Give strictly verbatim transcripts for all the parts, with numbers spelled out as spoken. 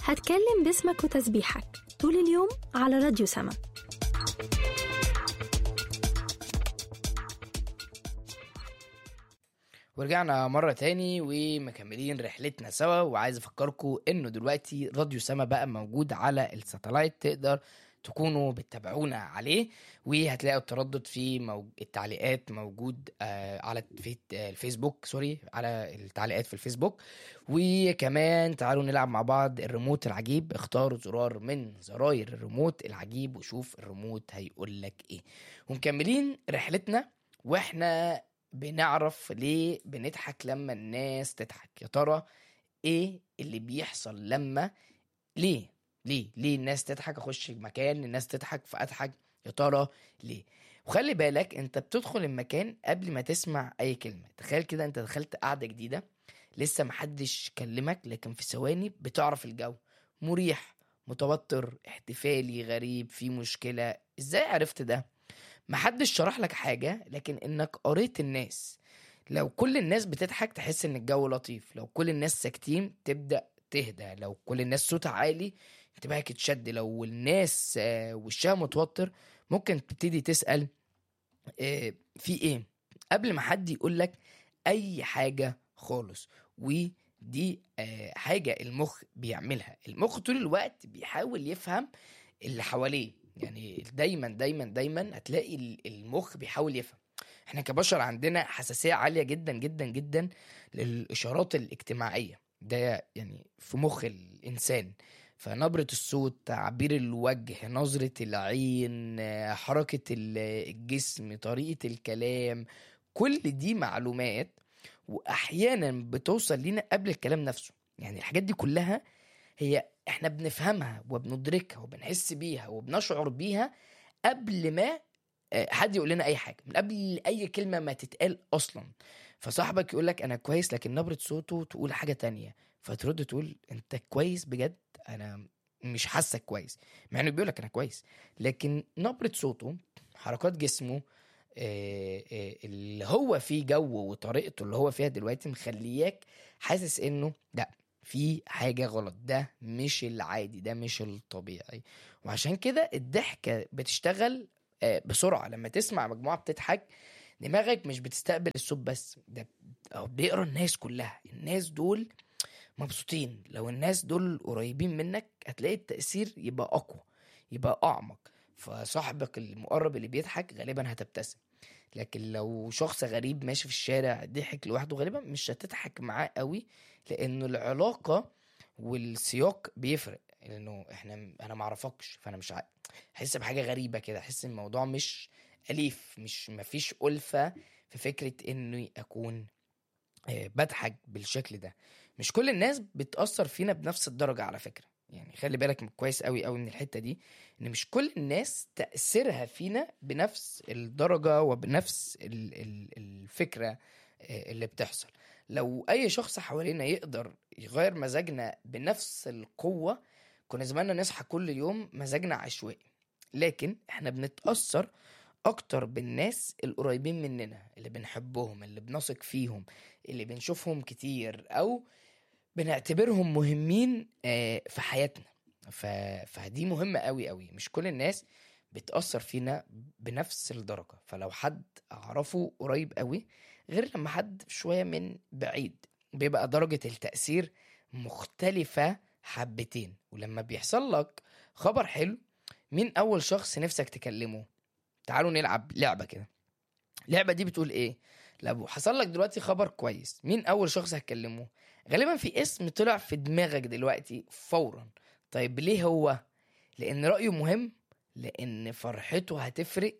هتكلم باسمك وتسبيحك طول اليوم على راديو سما. ورجعنا مرة تاني ومكملين رحلتنا سوا، وعايز افكركم انه دلوقتي راديو سما بقى موجود على الساتلايت، تقدر تكونوا بتتابعونا عليه، وهتلاقوا التردد في موج... التعليقات موجود آه على في آه الفيسبوك، سوري على التعليقات في الفيسبوك. وكمان تعالوا نلعب مع بعض الريموت العجيب، اختاروا زرار من زراير الريموت العجيب وشوف الريموت هيقول لك ايه. ومكملين رحلتنا واحنا بنعرف ليه بنضحك لما الناس تضحك. يا ترى ايه اللي بيحصل لما ليه ليه ليه الناس تضحك؟ اخش مكان الناس تضحك فاضحك، يا ترى ليه؟ وخلي بالك انت بتدخل المكان قبل ما تسمع اي كلمة. تخيل كده انت دخلت قعدة جديدة لسه محدش كلمك، لكن في ثواني بتعرف الجو مريح، متوتر، احتفالي، غريب، في مشكلة. ازاي عرفت ده؟ محدش شرح لك حاجة، لكن انك قريت الناس. لو كل الناس بتضحك تحس ان الجو لطيف، لو كل الناس ساكتين تبدأ تهدى، لو كل الناس صوتها عالي انتباهك يتشد، لو الناس آه، وشها متوتر ممكن تبتدي تسأل آه، في ايه قبل ما حد يقول لك اي حاجة خالص. ودي آه، حاجة المخ بيعملها. المخ طول الوقت بيحاول يفهم اللي حواليه، يعني دايما دايما دايما هتلاقي ال- المخ بيحاول يفهم. احنا كبشر عندنا حساسية عالية جدا جدا جدا للإشارات الاجتماعية، ده يعني في مخ الإنسان. فنبرة الصوت، تعبير الوجه، نظرة العين، آه، حركة ال- الجسم، طريقة الكلام، كل دي معلومات وأحيانا بتوصل لنا قبل الكلام نفسه. يعني الحاجات دي كلها هي احنا بنفهمها وبندركها وبنحس بيها وبنشعر بيها قبل ما آه، حد يقول لنا اي حاجه، من قبل اي كلمه ما تتقال اصلا. فصاحبك يقول لك انا كويس، لكن نبره صوته تقول حاجه تانية، فترد تقول انت كويس بجد؟ انا مش حاسك كويس، مع انه بيقول لك انا كويس، لكن نبره صوته، حركات جسمه، آه، آه، اللي هو فيه جو وطريقته اللي هو فيها دلوقتي مخلياك حاسس انه لا، في حاجة غلط، ده مش العادي، ده مش الطبيعي. وعشان كده الضحكة بتشتغل آه، بسرعة. لما تسمع مجموعة بتضحك دماغك مش بتستقبل الصوت بس، ده أو بيقرا الناس كلها. الناس دول مبسوطين، لو الناس دول قريبين منك هتلاقي التأثير يبقى أقوى، يبقى أعمق. فصاحبك المقرب اللي بيضحك غالبا هتبتسم، لكن لو شخص غريب ماشي في الشارع ضحك لوحده غالبا مش هتضحك معاه قوي، لانه العلاقة والسياق بيفرق. لانه احنا انا معرفكش، فانا مش ع- احس بحاجة غريبة كده، احس ان الموضوع مش اليف، مش مفيش ألفة في فكرة اني اكون آه، بضحك بالشكل ده. مش كل الناس بتأثر فينا بنفس الدرجة على فكرة، يعني خلي بالك كويس قوي قوي من الحتة دي، ان مش كل الناس تأثيرها فينا بنفس الدرجة وبنفس ال- ال- الفكرة آه، اللي بتحصل. لو اي شخص حوالينا يقدر يغير مزاجنا بنفس القوة كنا زماننا نصحى كل يوم مزاجنا عشوائي. لكن احنا بنتأثر اكتر بالناس القريبين مننا، اللي بنحبهم، اللي بنثق فيهم، اللي بنشوفهم كتير او بنعتبرهم مهمين آه، في حياتنا. ف... فدي مهمة قوي قوي. مش كل الناس بتأثر فينا بنفس الدرجة. فلو حد أعرفه قريب قوي غير لما حد شوية من بعيد، بيبقى درجة التأثير مختلفة حبتين. ولما بيحصل لك خبر حلو، مين أول شخص نفسك تكلمه؟ تعالوا نلعب لعبة كده. اللعبة دي بتقول ايه؟ لو حصل لك دلوقتي خبر كويس، مين اول شخص هتكلمه؟ غالبا في اسم طلع في دماغك دلوقتي فورا. طيب ليه هو؟ لان رأيه مهم، لان فرحته هتفرق،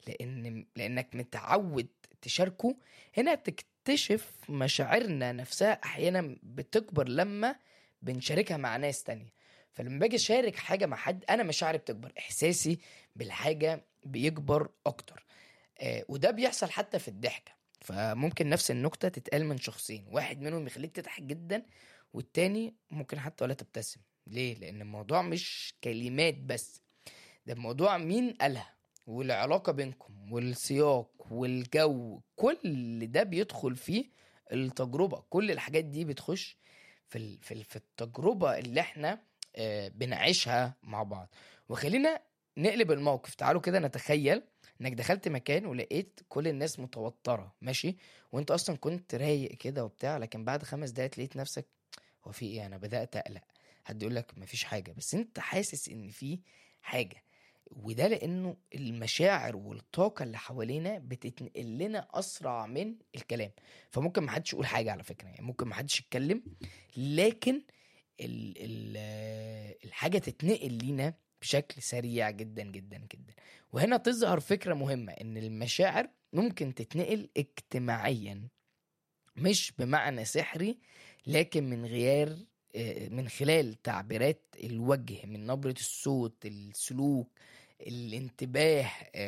لان لانك متعود تشاركه. هنا بتكتشف مشاعرنا نفسها احيانا بتكبر لما بنشاركها مع ناس تانية. فلما باجي اشارك حاجة مع حد انا مشاعري بتكبر، احساسي بالحاجة بيكبر اكتر. آه، وده بيحصل حتى في الضحكة. فممكن نفس النكتة تتقال من شخصين، واحد منهم يخليك تضحك جدا والتاني ممكن حتى ولا تبتسم. ليه؟ لأن الموضوع مش كلمات بس، ده الموضوع مين قالها، والعلاقة بينكم، والسياق، والجو، كل ده بيدخل فيه التجربة. كل الحاجات دي بتخش في ال- في ال- في التجربة اللي احنا آه، بنعيشها مع بعض. وخلينا نقلب الموقف. تعالوا كده نتخيل انك دخلت مكان ولقيت كل الناس متوترة، ماشي، وانت اصلا كنت رايق كده وبتاع، لكن بعد خمس دقايق لقيت نفسك هو في ايه، انا بدأت اقلق. حد يقول لك مفيش حاجة، بس انت حاسس ان في حاجة. وده لانه المشاعر والطاقة اللي حوالينا بتتنقل لنا اسرع من الكلام. فممكن محدش يقول حاجة على فكرة، يعني ممكن محدش يتكلم، لكن ال ال آه، الحاجة تتنقل لينا بشكل سريع جدا جدا جدا. وهنا تظهر فكرة مهمة، ان المشاعر ممكن تتنقل اجتماعيا، مش بمعنى سحري، لكن من غير آه، من خلال تعبيرات الوجه، من نبرة الصوت، السلوك، الانتباه،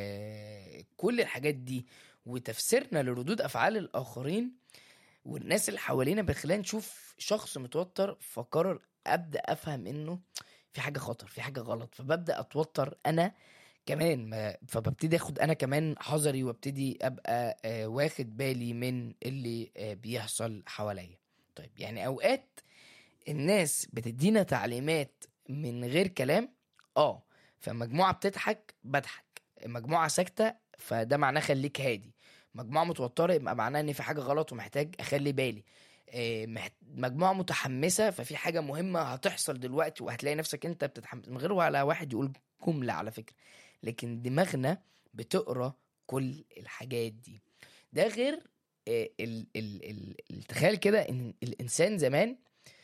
آه، كل الحاجات دي، وتفسيرنا لردود أفعال الآخرين والناس اللي حوالينا. بخلينا نشوف شخص متوتر فقرر ابدا افهم انه في حاجه خطر، في حاجه غلط، فببدا اتوتر انا كمان. ما فببتدي اخد انا كمان حذري، وابتدي ابقى آه، واخد بالي من اللي آه، بيحصل حواليا. طيب، يعني اوقات الناس بتدينا تعليمات من غير كلام. اه فمجموعة بتضحك بضحك، مجموعة ساكتة فده معناه خليك هادي، مجموعة متوترة يبقى معناه ان في حاجة غلط ومحتاج اخلي بالي. آه، محت- مجموعة متحمسة ففي حاجة مهمة هتحصل دلوقتي، وهتلاقي نفسك انت بتتحمس من غير ولا واحد يقول جملة على فكرة. لكن دماغنا بتقرا كل الحاجات دي. ده غير آه، ال ال ال ال- تخيل كده ان الانسان زمان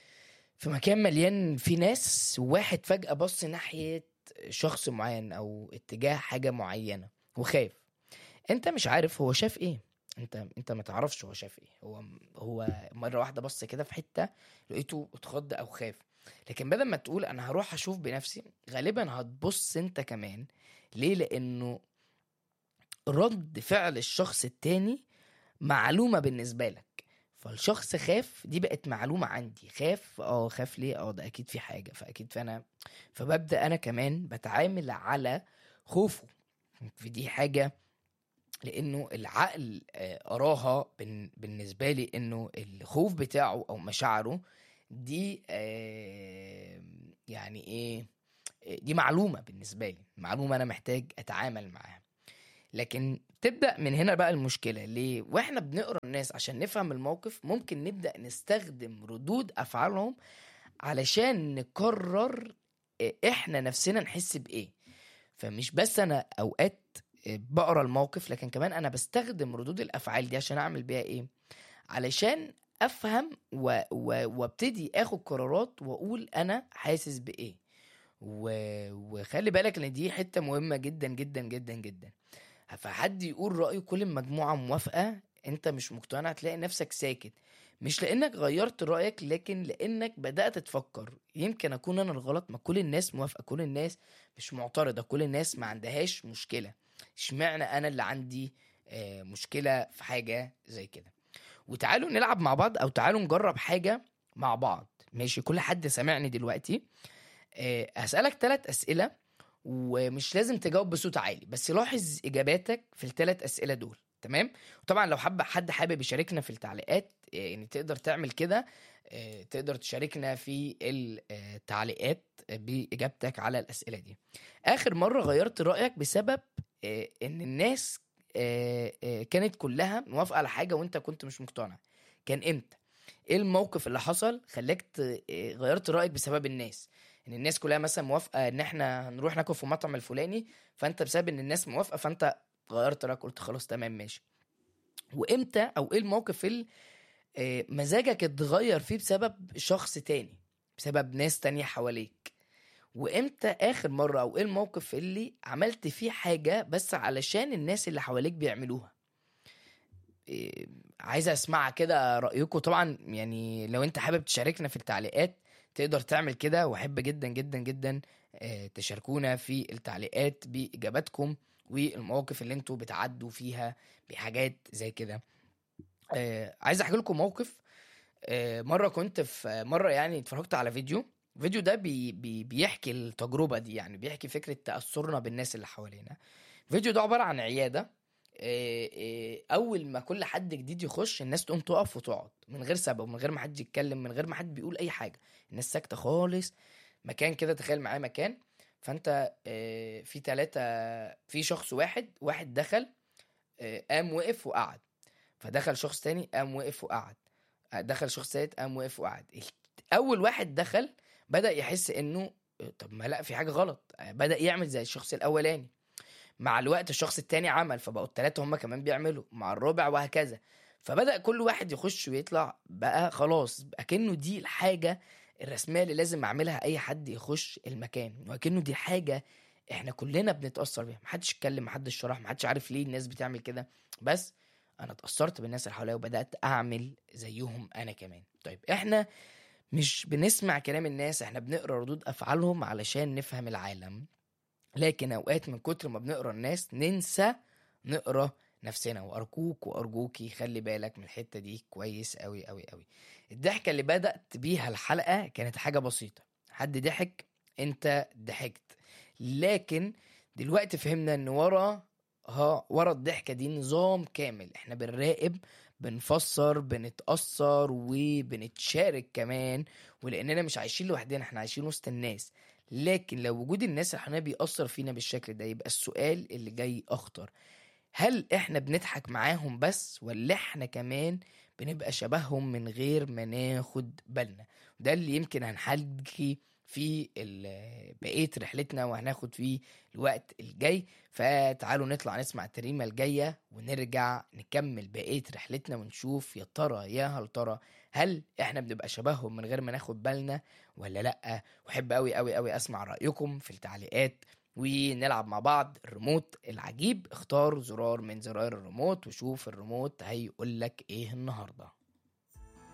في مكان مليان فيه ناس، واحد فجأة بص ناحية شخص معين او اتجاه حاجة معينة وخاف. انت مش عارف هو شاف ايه، انت انت ما تعرفش هو شاف ايه. هو هو مرة واحدة بص كده في حتة، لقيته اتخض او خاف. لكن بدل ما تقول انا هروح اشوف بنفسي، غالبا هتبص انت كمان. ليه؟ لانه رد فعل الشخص التاني معلومة بالنسبة لك. فالشخص خاف، دي بقت معلومة عندي. خاف، اه خاف ليه؟ اه ده اكيد في حاجة، فاكيد فانا فببدأ انا كمان بتعامل على خوفه. فدي حاجة، لانه العقل آه، اراها بن- بالنسبة لي انه الخوف بتاعه او مشاعره دي آه، يعني ايه، آه، دي معلومة بالنسبة لي، معلومة انا محتاج اتعامل معاها. لكن تبدأ من هنا بقى المشكلة. ليه؟ واحنا بنقرا الناس عشان نفهم الموقف، ممكن نبدأ نستخدم ردود أفعالهم علشان نقرر إيه احنا نفسنا نحس بإيه. فمش بس أنا أوقات إيه، بقرا الموقف، لكن كمان أنا بستخدم ردود الأفعال دي عشان أعمل بيها إيه، علشان أفهم و... و... وابتدي أخد قرارات وأقول أنا حاسس بإيه. و... وخلي بالك ان دي حتة مهمة جدا جدا جدا جدا. فحد يقول رأيه، كل المجموعة موافقة انت مش مقتنع، تلاقي نفسك ساكت. مش لانك غيرت رأيك، لكن لانك بدأت تفكر يمكن اكون انا الغلط. ما كل الناس موافقة، كل الناس مش معترضة، كل الناس ما عندهاش مشكلة، اشمعنى انا اللي عندي آه، مشكلة في حاجة زي كده. وتعالوا نلعب مع بعض، او تعالوا نجرب حاجة مع بعض. ماشي، كل حد سامعني دلوقتي. آه، هسألك ثلاث أسئلة، ومش لازم تجاوب بصوت عالي، بس لاحظ إجاباتك في الثلاث أسئلة دول. تمام؟ وطبعا لو حب حد حابب يشاركنا في التعليقات، آه، يعني تقدر تعمل كده. آه، تقدر تشاركنا في التعليقات بإجابتك على الأسئلة دي. آخر مرة غيرت رأيك بسبب آه، إن الناس آه، آه، كانت كلها موافقة على حاجة وأنت كنت مش مقتنع، كان إمتى؟ ايه الموقف اللي حصل خلاك ت- إيه، غيرت رأيك بسبب الناس؟ ان الناس كلها مثلا موافقة ان احنا هنروح ناكل في المطعم الفلاني، فانت بسبب ان الناس موافقة فانت غيرت رأيك، قلت خلاص تمام ماشي. وامتى او ايه الموقف اللي آه، مزاجك اتغير فيه بسبب شخص تاني، بسبب ناس تانية حواليك؟ وامتى اخر مرة، او ايه الموقف اللي عملت فيه حاجة بس علشان الناس اللي حواليك بيعملوها؟ إيه، عايز اسمع كده رأيكم طبعا. يعني لو انت حابب تشاركنا في التعليقات تقدر تعمل كده، واحب جدا جدا جدا آه، تشاركونا في التعليقات بإجاباتكم والمواقف اللي انتوا بتعدوا فيها بحاجات زي كده. آه، عايز احكي لكم موقف. آه، مرة كنت في مرة يعني اتفرجت على فيديو. الفيديو ده بي بي بيحكي التجربة دي، يعني بيحكي فكرة تأثرنا بالناس اللي حوالينا. الفيديو ده عبارة عن عيادة. إيه إيه، اول ما كل حد جديد يخش الناس تقوم تقف وتقعد من غير سبب، من غير ما حد يتكلم، من غير ما حد بيقول اي حاجه. الناس ساكته خالص، مكان كده، تخيل معايا مكان، فانت آه، في ثلاثة، في شخص واحد واحد دخل، آه، قام وقف وقعد، فدخل شخص تاني قام وقف وقعد، آه، دخل شخص تالت قام وقف وقعد. اول واحد دخل بدأ يحس انه آه، طب ما لا، في حاجة غلط، آه، بدأ يعمل زي الشخص الاولاني. مع الوقت الشخص التاني عمل، فبقوا التلاتة هما كمان بيعملوا، مع الرابع وهكذا. فبدأ كل واحد يخش ويطلع، بقى خلاص اكنه دي الحاجة الرسمية اللي لازم اعملها اي حد يخش المكان، واكنه دي حاجة احنا كلنا بنتأثر بيها. محدش اتكلم، محدش شرح، محدش عارف ليه الناس بتعمل كده، بس انا اتأثرت بالناس اللي حواليا وبدأت اعمل زيهم انا كمان. طيب احنا مش بنسمع كلام الناس، احنا بنقرا ردود افعالهم علشان نفهم العالم. لكن اوقات من كتر ما بنقرا الناس ننسى نقرا نفسنا. وارجوك وارجوكي خلي بالك من الحته دي كويس قوي قوي قوي. الضحكه اللي بدات بيها الحلقه كانت حاجه بسيطه، حد ضحك، انت ضحكت، لكن دلوقتي فهمنا ان ورا ها ورا الضحكه دي نظام كامل. احنا بنراقب، بنفسر، بنتأثر وبنتشارك كمان، ولاننا مش عايشين لوحدنا، احنا عايشين وسط الناس. لكن لو وجود الناس اللي حوالينا بيأثر فينا بالشكل ده، يبقى السؤال اللي جاي أخطر: هل إحنا بنضحك معاهم بس، ولا إحنا كمان بنبقى شبههم من غير ما ناخد بالنا؟ ده اللي يمكن هنحكي في ال- بقية رحلتنا، وهناخد فيه الوقت الجاي. فتعالوا نطلع نسمع التريمة الجاية ونرجع نكمل بقية رحلتنا، ونشوف يا ترى يا هل ترى هل إحنا بنبقى شبههم من غير ما ناخد بالنا ولا لأ. وحب قوي قوي قوي اسمع رأيكم في التعليقات، ونلعب مع بعض الريموت العجيب. اختار زرار من زراير الريموت وشوف الريموت هيقولك ايه النهاردة.